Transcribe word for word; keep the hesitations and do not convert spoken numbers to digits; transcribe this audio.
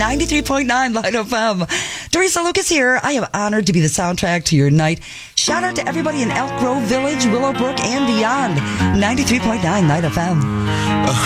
ninety-three point nine Light F M. Teresa Lucas here. I am honored to be the soundtrack to your night. Shout out to everybody in Elk Grove Village, Willowbrook, and beyond. ninety-three point nine Light F M.